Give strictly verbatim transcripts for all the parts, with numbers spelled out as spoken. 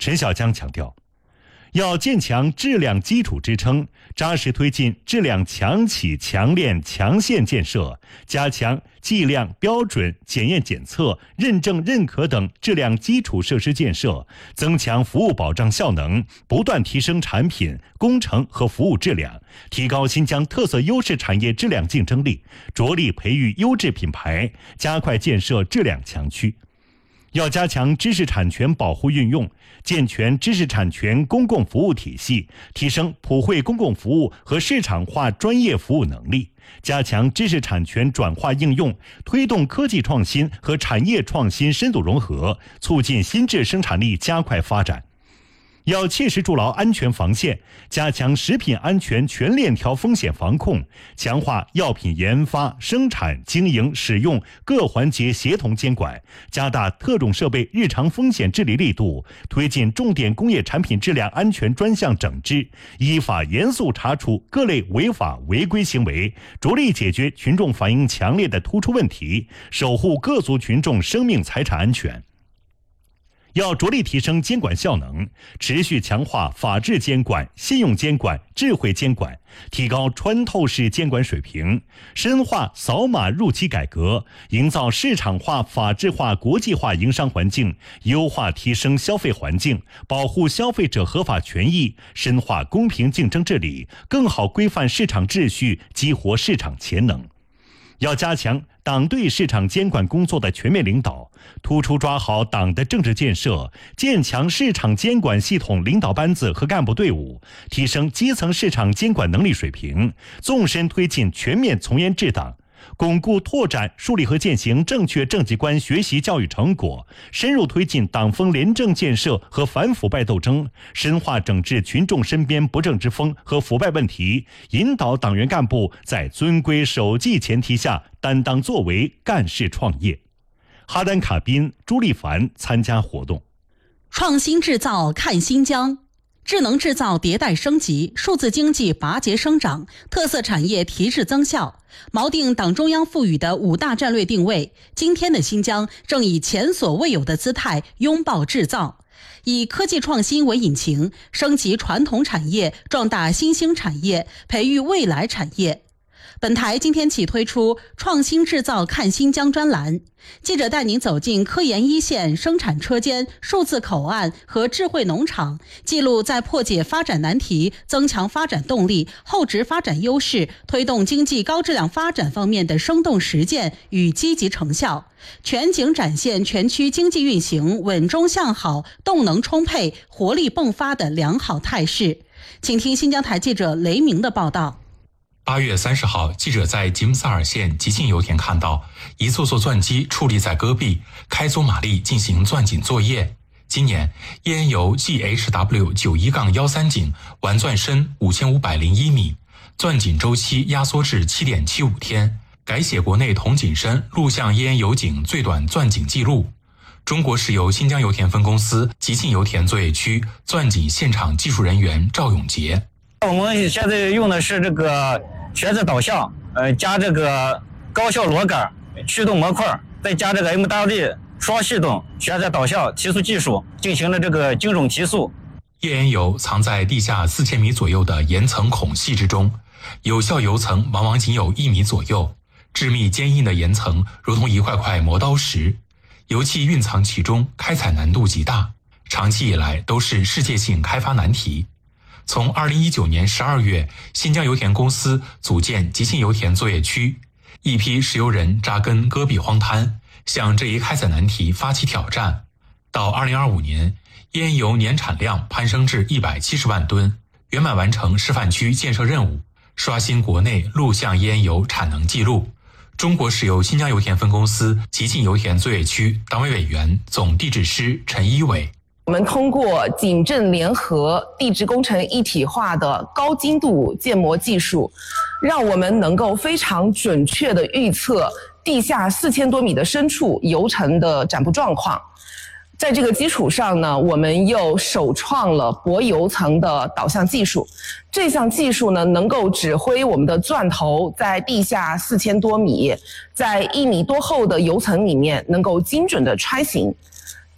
陈小江强调，要坚强质量基础支撑，扎实推进质量强企强链强线建设，加强计量标准检验检测认证认可等质量基础设施建设，增强服务保障效能，不断提升产品工程和服务质量，提高新疆特色优势产业质量竞争力，着力培育优质品牌，加快建设质量强区。要加强知识产权保护运用，健全知识产权公共服务体系，提升普惠公共服务和市场化专业服务能力，加强知识产权转化应用，推动科技创新和产业创新深度融合，促进新质生产力加快发展。要切实筑牢安全防线，加强食品安全全链条风险防控，强化药品研发、生产、经营、使用各环节协同监管，加大特种设备日常风险治理力度，推进重点工业产品质量安全专项整治，依法严肃查处各类违法违规行为，着力解决群众反映强烈的突出问题，守护各族群众生命财产安全。要着力提升监管效能，持续强化法治监管、信用监管、智慧监管，提高穿透式监管水平，深化扫码入企改革，营造市场化、法治化、国际化营商环境，优化提升消费环境，保护消费者合法权益，深化公平竞争治理，更好规范市场秩序，激活市场潜能。要加强党对市场监管工作的全面领导，突出抓好党的政治建设，建强市场监管系统领导班子和干部队伍，提升基层市场监管能力水平，纵深推进全面从严治党，巩固拓展树立和践行正确政绩观学习教育成果，深入推进党风廉政建设和反腐败斗争，深化整治群众身边不正之风和腐败问题，引导党员干部在遵规守纪前提下担当作为，干事创业。哈丹卡宾、朱立凡参加活动。 创新制造看新疆，智能制造迭代升级，数字经济拔节生长，特色产业提质增效，锚定党中央赋予的五大战略定位。今天的新疆正以前所未有的姿态拥抱制造，以科技创新为引擎，升级传统产业，壮大新兴产业，培育未来产业。本台今天起推出创新制造看新疆专栏，记者带您走进科研一线、生产车间、数字口岸和智慧农场，记录在破解发展难题、增强发展动力、厚植发展优势、推动经济高质量发展方面的生动实践与积极成效，全景展现全区经济运行稳中向好、动能充沛、活力迸发的良好态势。请听新疆台记者雷鸣的报道。 八月三十号，记者在吉木萨尔县吉庆油田看到一座座钻机矗立在戈壁，开足马力进行钻井作业。今年页岩油 G H W 九十一一三 井完钻深五千五百零一米，钻井周期压缩至 七点七五天，改写国内铜井深陆相页岩油井最短钻井记录。中国石油新疆油田分公司吉庆油田作业区钻井现场技术人员赵永杰。 我们现在用的是这个旋子导向，呃，加这个高效螺杆驱动模块，再加这个 M W 双系统旋子导向提速技术，进行了这个精准提速。 页岩油藏在地下四千米左右的岩层孔隙之中，有效油层往往仅有一米左右，致密坚硬的岩层如同一块块磨刀石，油气蕴藏其中，开采难度极大，长期以来都是世界性开发难题。从二零一九年十二月，新疆油田公司组建吉庆油田作业区，一批石油人扎根戈壁荒滩，向这一开采难题发起挑战。到二零二五年，页岩油年产量攀升至一百七十万吨，圆满完成示范区建设任务，刷新国内陆相页岩油产能记录。中国石油新疆油田分公司吉庆油田作业区党委委员、总地质师陈一伟。 我们通过井镇联合、地质工程一体化的高精度建模技术，让我们能够非常准确地预测地下四千多米的深处油层的展布状况。在这个基础上呢，我们又首创了薄油层的导向技术。这项技术呢，能够指挥我们的钻头在地下四千多米，在一米多厚的油层里面能够精准的穿行。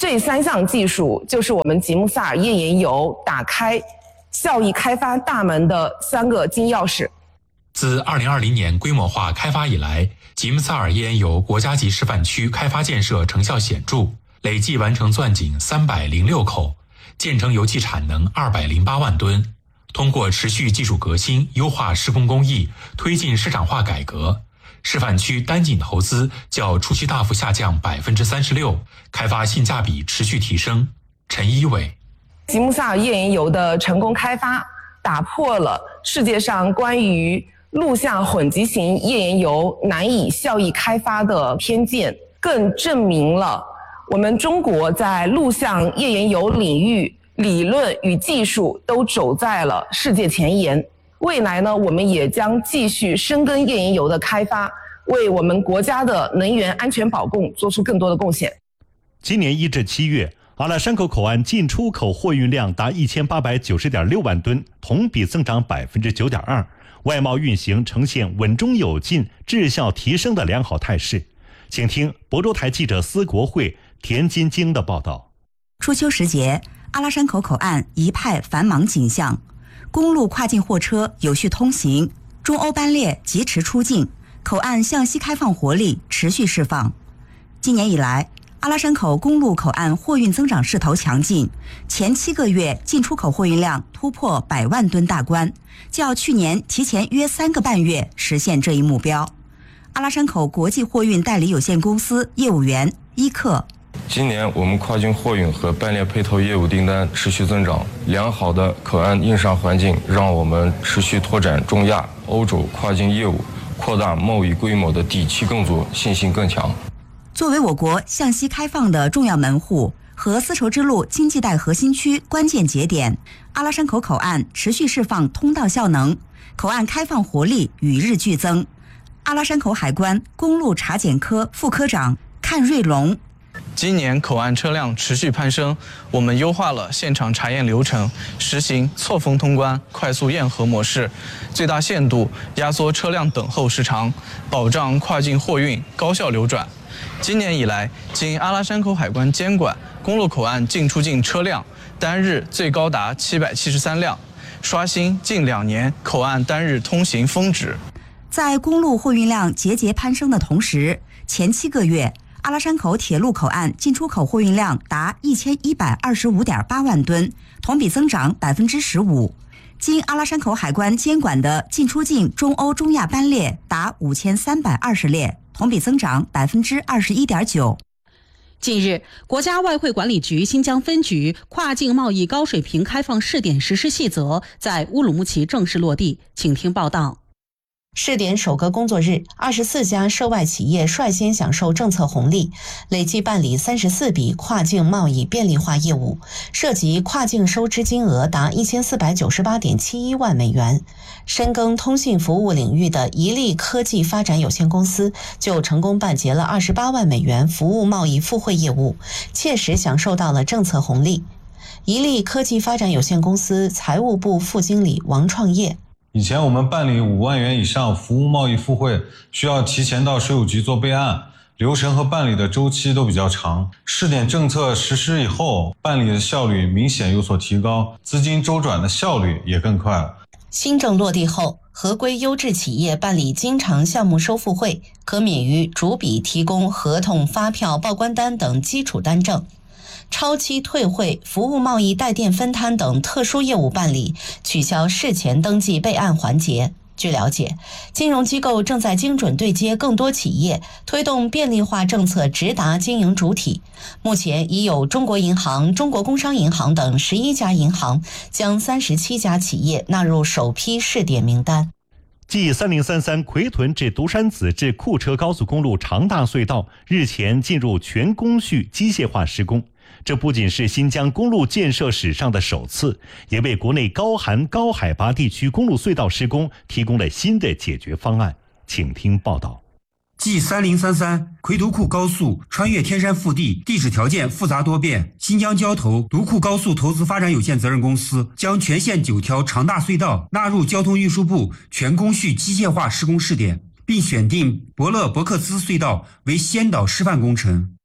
这三项技术就是我们吉木萨尔页岩油打开效益开发大门的三个金钥匙。 自二零二零年规模化开发以来，吉木萨尔页岩油国家级示范区开发建设成效显著，累计完成钻井三百零六口，建成油气产能二百零八万吨。通过持续技术革新、优化施工工艺，推进市场化改革，示范区单井投资较初期大幅下降百分之三十六，开发性价比持续提升。陈一伟， 吉木萨尔页岩油的成功开发，打破了世界上关于陆下混集型页岩油难以效益开发的偏见，更证明了我们中国在陆相页岩油领域理论与技术都走在了世界前沿。未来呢，我们也将继续深耕页岩油的开发，为我们国家的能源安全保供做出更多的贡献。 今年一至七月，阿拉山口口岸进出口货运量达一千八百九十点六万吨，同比增长百分之九点二，外贸运行呈现稳中有进、质效提升的良好态势。请听亳州台记者司国慧、田金晶的报道。 初秋时节，阿拉山口口岸一派繁忙景象，公路跨境货车有序通行，中欧班列疾驰出境，口岸向西开放活力持续释放。今年以来，阿拉山口公路口岸货运增长势头强劲，前七个月进出口货运量突破百万吨大关，较去年提前约三个半月实现这一目标。阿拉山口国际货运代理有限公司业务员伊克， 今年我们跨境货运和班列配套业务订单持续增长，良好的口岸硬伤环境让我们持续拓展中亚、欧洲跨境业务，扩大贸易规模的底气更足，信心更强。 作为我国向西开放的重要门户和丝绸之路经济带核心区关键节点，阿拉山口口岸持续释放通道效能，口岸开放活力与日俱增。阿拉山口海关公路查检科副科长看瑞龙， 今年口岸车辆持续攀升，我们优化了现场查验流程，实行错峰通关、快速验核模式，最大限度压缩车辆等候时长，保障跨境货运高效流转。今年以来，经阿拉山口海关监管，公路口岸进出境车辆单日最高达七百七十三辆，刷新近两年口岸单日通行峰值。 在公路货运量节节攀升的同时，前七个月阿拉山口铁路口岸进出口货运量达一千一百二十五点八万吨，同比增长百分之十五。经阿拉山口海关监管的进出境中欧中亚班列达五千三百二十列，同比增长百分之二十一点九。 近日，国家外汇管理局新疆分局跨境贸易高水平开放试点实施细则在乌鲁木齐正式落地，请听报道。 试点首个工作日，二十四家涉外企业率先享受政策红利，累计办理三十四笔跨境贸易便利化业务，涉及跨境收支金额达一千四百九十八点七一万美元。深耕通信服务领域的宜力科技发展有限公司就成功办结了二十八万美元服务贸易付汇业务，切实享受到了政策红利。宜力科技发展有限公司财务部副经理王创业， 以前我们办理五万元以上服务贸易付汇，需要提前到税务局做备案，流程和办理的周期都比较长。试点政策实施以后，办理的效率明显有所提高，资金周转的效率也更快了。 新政落地后，合规优质企业办理经常项目收付汇，可免于逐笔提供合同、发票、报关单等基础单证。超期退汇、服务贸易带电分摊等特殊业务办理，取消事前登记备案环节。据了解，金融机构正在精准对接更多企业，推动便利化政策直达经营主体。目前已有中国银行、中国工商银行等十一家银行将三十七家企业纳入首批试点名单。 继三零三三奎屯至独山子至库车高速公路长大隧道日前进入全工序机械化施工，这不仅是新疆公路建设史上的首次，也为国内高寒高海拔地区公路隧道施工提供了新的解决方案。请听报道。 继三零三三奎图库高速穿越天山腹地，地质条件复杂多变，新疆交投独库高速投资发展有限责任公司将全线九条长大隧道纳入交通运输部全工序机械化施工试点，并选定博勒伯克兹隧道为先导示范工程。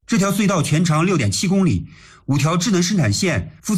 这条隧道全长 六点七公里，五条智能生产线。